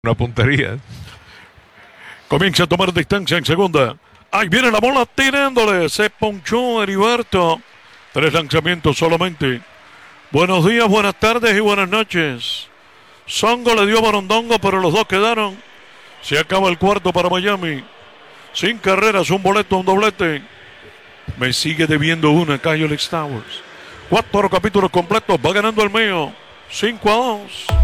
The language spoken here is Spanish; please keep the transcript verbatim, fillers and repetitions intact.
Una puntería. Comienza a tomar distancia en segunda. Ahí viene la bola tirándole. Se ponchó Heriberto. Tres lanzamientos solamente. Buenos días, buenas tardes y buenas noches. Songo le dio a Borondongo, pero los dos quedaron. Se acaba el cuarto para Miami. Sin carreras, un boleto, un doblete. Me sigue debiendo una, Cayo Alex Towers. Cuatro capítulos completos, va ganando el mío. cinco a dos.